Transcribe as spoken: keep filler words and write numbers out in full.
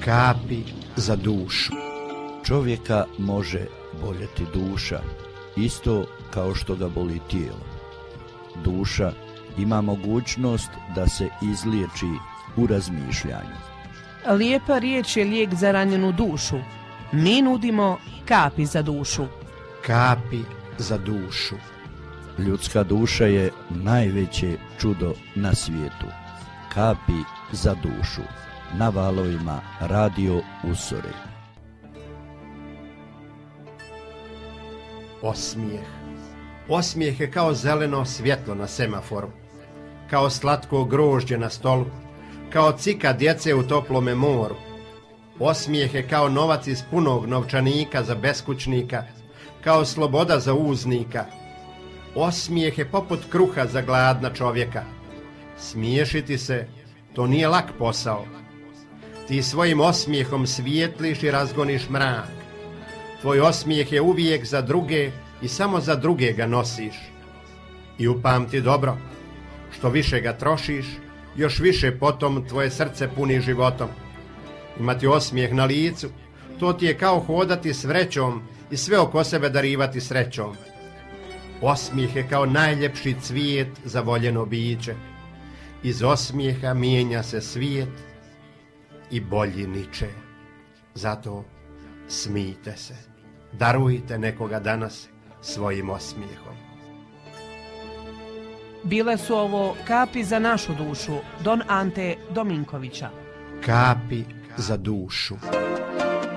Kapi za dušu. Čovjeka može boljeti duša, isto kao što ga boli tijelo. Duša ima mogućnost da se izliječi u razmišljanju. Lijepa riječ je lijek za ranjenu dušu. Mi nudimo kapi za dušu. Kapi za dušu. Ljudska duša je najveće čudo na svijetu. Kapi za dušu. Na valovima Radio Usore. Osmijeh. Osmijeh je kao zeleno svjetlo na semaforu, kao slatko grožđe na stolu, kao cika djece u toplome moru. Osmijeh je kao novac iz punog novčanika za beskućnika, kao sloboda za uznika. Osmijeh je poput kruha za gladna čovjeka. Smiješiti se, to nije lak posao. Ti svojim osmijehom svijetliš i razgoniš mrak. Tvoj osmijeh je uvijek za druge i samo za druge ga nosiš. I upamti dobro, što više ga trošiš, još više potom tvoje srce puni životom. Imati osmijeh na licu, to ti je kao hodati s vrećom i sve oko sebe darivati srećom. Osmijeh je kao najljepši cvijet za voljeno biće. Iz osmijeha mijenja se svijet i bolji niče. Zato smijte se, darujte nekoga danas svojim osmijehom. Bile su ovo kapi za našu dušu, Don Ante Dominkovića. Kapi za dušu.